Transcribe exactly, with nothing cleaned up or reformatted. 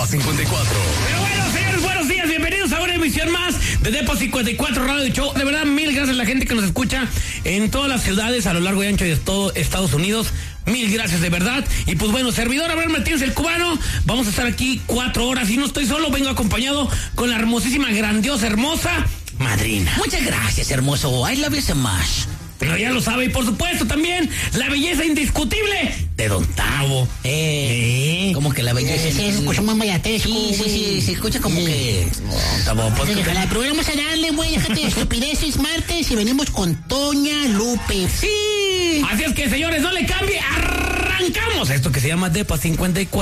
cincuenta y cuatro. Pero bueno, señores, buenos días, bienvenidos a una emisión más de Depo cincuenta y cuatro Radio Show. De verdad, mil gracias a la gente que nos escucha en todas las ciudades a lo largo y ancho de todo Estados Unidos. Mil gracias de verdad. Y pues bueno, servidor Abraham Martínez el Cubano. Vamos a estar aquí cuatro horas y no estoy solo, vengo acompañado con la hermosísima, grandiosa, hermosa madrina. Muchas gracias, hermoso. I love you so much. Pero ya lo sabe, y por supuesto también la belleza indiscutible de Don Tavo. Eh, ¿Eh? Como que la belleza. Sí, se escuchó muy mayatesco. Sí, sí, sí, se escucha como Sí. que. No, Tavo, pues, Pero vamos a darle, güey, déjate de estupideces, martes, y venimos con Toña Lupe. Sí. así es que, señores, no le cambie, arrancamos esto que se llama Depo cincuenta y cuatro.